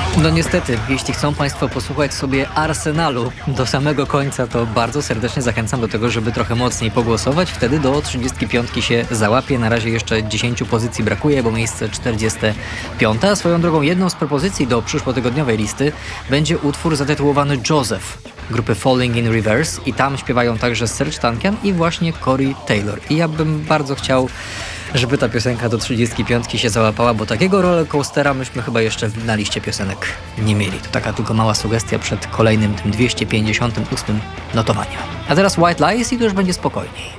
No niestety, jeśli chcą Państwo posłuchać sobie Arsenalu do samego końca, to bardzo serdecznie zachęcam do tego, żeby trochę mocniej pogłosować. Wtedy do 35 się załapie. Na razie jeszcze 10 pozycji brakuje, bo miejsce 45. A swoją drogą jedną z propozycji do przyszłotygodniowej listy będzie utwór zatytułowany Joseph grupy Falling in Reverse i tam śpiewają także Serge Tankian i właśnie Corey Taylor. I ja bym bardzo chciał, żeby ta piosenka do 35 się załapała, bo takiego rollercoastera myśmy chyba jeszcze na liście piosenek nie mieli. To taka tylko mała sugestia przed kolejnym tym 258 notowaniem. A teraz White Lies i to już będzie spokojniej.